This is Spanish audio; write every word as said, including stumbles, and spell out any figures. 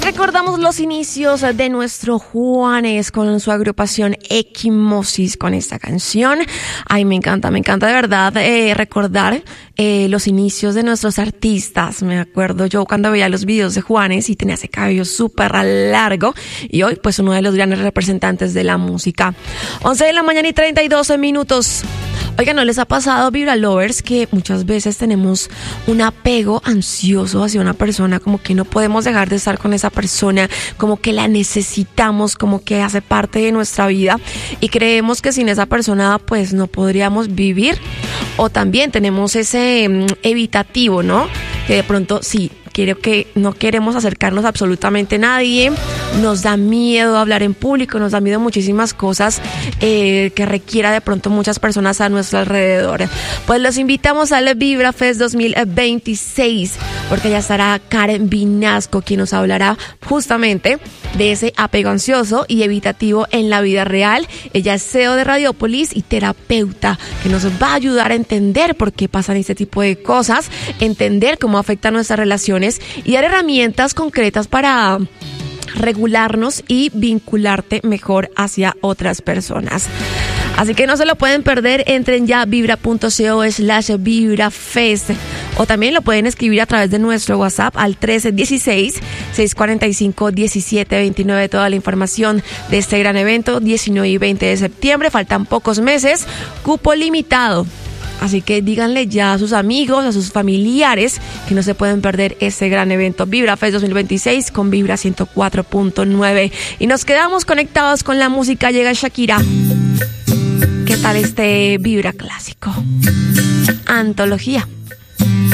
Recordamos los inicios de nuestro Juanes con su agrupación Equimosis con esta canción. Ay, me encanta, me encanta de verdad eh, recordar eh, los inicios de nuestros artistas. Me acuerdo yo cuando veía los videos de Juanes y tenía ese cabello súper largo y hoy pues uno de los grandes representantes de la música. once de la mañana y treinta y dos minutos. Oigan, ¿no les ha pasado, Vibra Lovers, que muchas veces tenemos un apego ansioso hacia una persona, como que no podemos dejar de estar con esa persona, como que la necesitamos, como que hace parte de nuestra vida y creemos que sin esa persona pues no podríamos vivir? O también tenemos ese um, evitativo, ¿no? Que de pronto sí, quiero que no queremos acercarnos a absolutamente nadie, nos da miedo hablar en público, nos da miedo muchísimas cosas eh, que requiera de pronto muchas personas a nuestro alrededor. Pues los invitamos al Vibra Fest dos mil veintiséis, porque ya estará Karen Vinasco, quien nos hablará justamente de ese apego ansioso y evitativo en la vida real. Ella es C E O de Radiopolis y terapeuta, que nos va a ayudar a entender por qué pasan este tipo de cosas, entender cómo afectan nuestras relaciones y dar herramientas concretas para regularnos y vincularte mejor hacia otras personas. Así que no se lo pueden perder, entren ya a vibra.co slash vibrafest o también lo pueden escribir a través de nuestro WhatsApp al trece dieciséis, seiscientos cuarenta y cinco, diecisiete veintinueve. Toda la información de este gran evento, diecinueve y veinte de septiembre, faltan pocos meses, cupo limitado. Así que díganle ya a sus amigos, a sus familiares que no se pueden perder este gran evento Vibra Fest dos mil veintiséis con Vibra ciento cuatro punto nueve. Y nos quedamos conectados con la música. Llega Shakira. ¿Qué tal este Vibra clásico? Antología.